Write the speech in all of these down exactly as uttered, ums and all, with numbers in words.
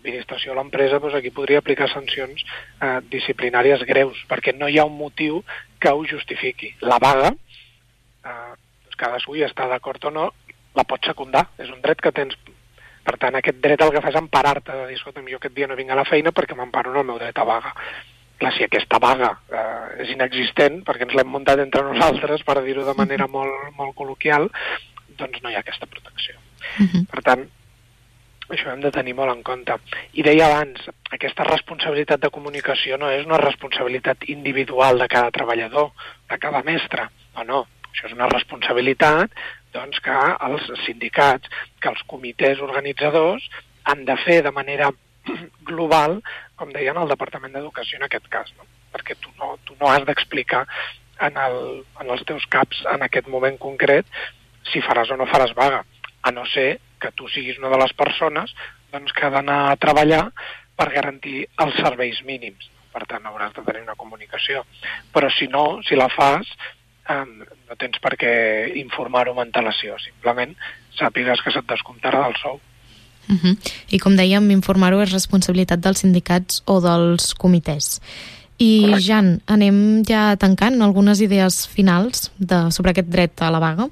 l'administració o l'empresa, doncs aquí podria aplicar sancions eh, disciplinàries greus, perquè no hi ha un motiu que ho justifiqui. La vaga, eh, doncs cadascú hi està d'acord o no, la pot secundar, és un dret que tens. Per tant, aquest dret el que fa és emparar-te, de dir, escolta, jo aquest dia no vinc a la feina perquè m'emparo en el meu dret a vaga. Clar, si aquesta vaga eh, és inexistent, perquè ens l'hem muntat entre nosaltres, per dir-ho de manera molt, molt col·loquial, doncs no hi ha aquesta protecció. Uh-huh. Per tant, això hem de tenir molt en compte. I deia abans, aquesta responsabilitat de comunicació no és una responsabilitat individual de cada treballador, de cada mestre, no, no. Això és una responsabilitat doncs, que els sindicats, que els comitès organitzadors han de fer de manera global, com deien el Departament d'Educació en aquest cas, no? Perquè tu no, tu no has d'explicar en, el, en els teus caps en aquest moment concret si faràs o no faràs vaga, a no ser que tu siguis una de les persones doncs, que ha d'anar a treballar per garantir els serveis mínims. Per tant, hauràs de tenir una comunicació. Però si no, si la fas, eh, no tens per què informar-ho amb antelació. Simplement sàpigues que se't descomptarà del sou. Uh-huh. I com dèiem, informar-ho és responsabilitat dels sindicats o dels comitès. I correcte. Jan, anem ja tancant algunes idees finals de, sobre aquest dret a la vaga?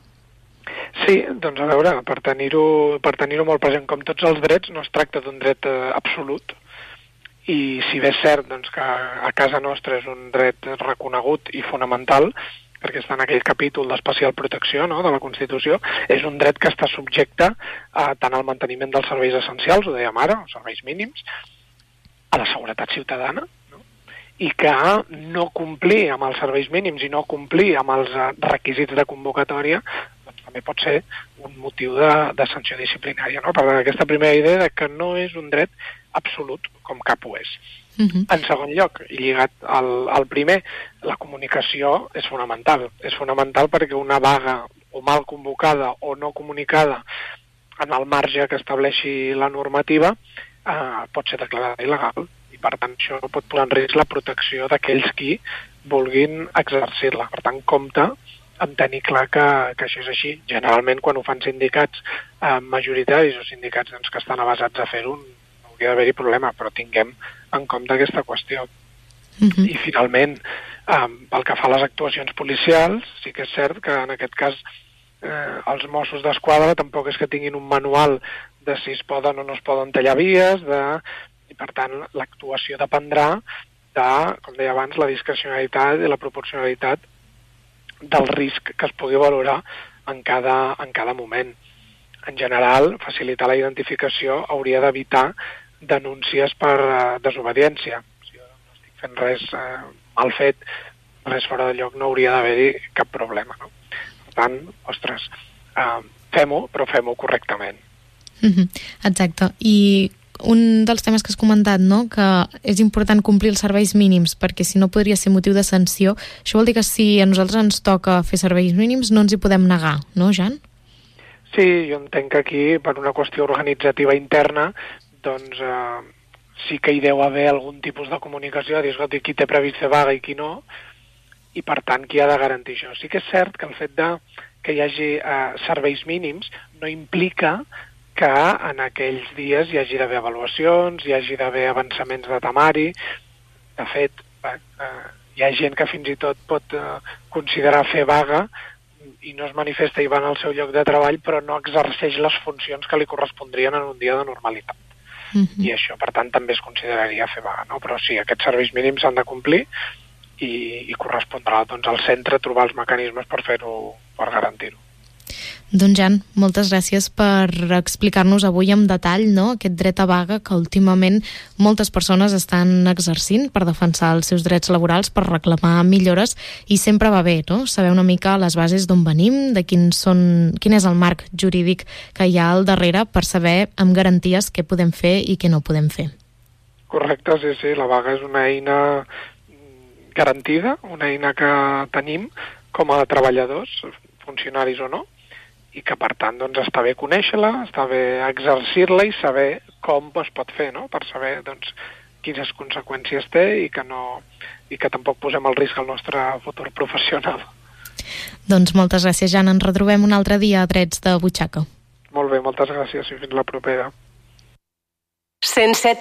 Sí, doncs a veure, per tenir-ho per tenir-ho molt present, com tots els drets, no es tracta d'un dret eh, absolut, i si bé és cert doncs, que a casa nostra és un dret reconegut i fonamental, perquè està en aquell capítol d'especial protecció, no?, de la Constitució, és un dret que està subjecte a, tant al manteniment dels serveis essencials, ho dèiem ara, els serveis mínims, a la seguretat ciutadana, no?, i que no complir amb els serveis mínims i no complir amb els requisits de convocatòria doncs, també pot ser un motiu de, de sanció disciplinària. No? Per tant, aquesta primera idea de que no és un dret absolut com cap ho és. Uh-huh. En segon lloc, i lligat al, al primer, la comunicació és fonamental. És fonamental perquè una vaga o mal convocada o no comunicada en el marge que estableixi la normativa eh, pot ser declarada il·legal i per tant això pot posar en risc la protecció d'aquells qui vulguin exercir-la. Per tant, compte en tenir clar que, que això és així. Generalment quan ho fan sindicats eh, majoritaris o sindicats doncs, que estan avasats a fer-ho no hauria d'haver-hi problema, però tinguem en compte aquesta qüestió. Uh-huh. I finalment, eh, pel que fa a les actuacions policials, sí que és cert que en aquest cas eh, els Mossos d'Esquadra tampoc és que tinguin un manual de si es poden o no es poden tallar vies, de... i per tant l'actuació dependrà de, com deia abans, la discrecionalitat i la proporcionalitat del risc que es pugui valorar en cada, en cada moment. En general, facilitar la identificació hauria d'evitar denúncies per uh, desobediència. Si jo no estic fent res uh, mal fet, res fora de lloc, no hauria d'haver-hi cap problema. No? Per tant, ostres, uh, fem-ho, però fem-ho correctament. Mm-hmm. Exacte. I un dels temes que has comentat, no?, que és important complir els serveis mínims, perquè si no podria ser motiu de sanció. Això vol dir que si a nosaltres ens toca fer serveis mínims no ens hi podem negar, no, Jan? Sí, jo entenc que aquí, per una qüestió organitzativa interna, doncs eh, sí que hi deu haver algun tipus de comunicació, de dir, escolta, qui té previst fer vaga i qui no, i per tant qui ha de garantir això. Sí que és cert que el fet de que hi hagi eh, serveis mínims no implica que en aquells dies hi hagi d'haver avaluacions, hi hagi d'haver avançaments de temari. De fet, eh, hi ha gent que fins i tot pot eh, considerar fer vaga i no es manifesta i va al seu lloc de treball, però no exerceix les funcions que li correspondrien en un dia de normalitat. Uh-huh. I això, per tant, també es consideraria fer vaga, no? Però sí, aquests serveis mínims s'han de complir i, i correspondrà doncs, al centre trobar els mecanismes per fer-ho, per garantir-ho. Doncs Jan, moltes gràcies per explicar-nos avui amb detall, no?, aquest dret a vaga que últimament moltes persones estan exercint per defensar els seus drets laborals, per reclamar millores, i sempre va bé, no?, saber una mica les bases d'on venim, de quins són, quin és el marc jurídic que hi ha al darrere per saber amb garanties què podem fer i què no podem fer. Correcte, sí, sí, la vaga és una eina garantida, una eina que tenim com a treballadors, funcionaris o no, i que per tant doncs, està bé conèixer-la, està bé exercir-la i saber com es pot fer, no?, per saber doncs, quines conseqüències té i que, no, i que tampoc posem al risc el nostre futur professional. Doncs moltes gràcies, Jan. Ens retrobem un altre dia a Drets de Butxaca. Molt bé, moltes gràcies i fins la propera. cent set